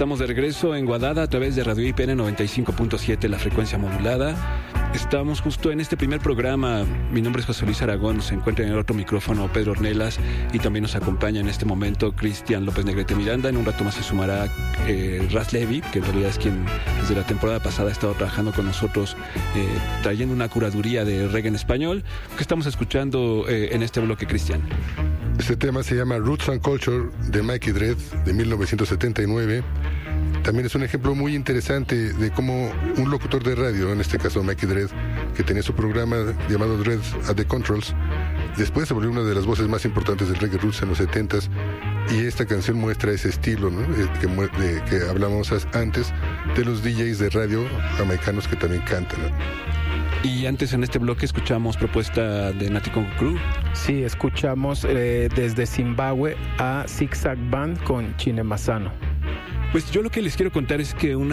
Estamos de regreso en Guadada a través de Radio IPN 95.7, la frecuencia modulada. Estamos justo en este primer programa. Mi nombre es José Luis Aragón. Se encuentra en el otro micrófono Pedro Ornelas y también nos acompaña en este momento Cristian López Negrete Miranda. En un rato más se sumará Raz Levy, que en realidad es quien desde la temporada pasada ha estado trabajando con nosotros, trayendo una curaduría de reggae en español. ¿Qué estamos escuchando en este bloque, Cristian? Este tema se llama Roots and Culture de Mikey Dread de 1979. También es un ejemplo muy interesante de cómo un locutor de radio, en este caso Mikey Dread, que tenía su programa llamado Dread at the Controls, después se volvió una de las voces más importantes del reggae roots en los 70s, y esta canción muestra ese estilo, ¿no? que hablamos antes de los DJs de radio jamaicanos que también cantan, ¿no? Y antes en este bloque escuchamos propuesta de Nati Congo Crew. Sí, escuchamos desde Zimbabue a Zigzag Band con Chinemazano. Pues yo lo que les quiero contar es que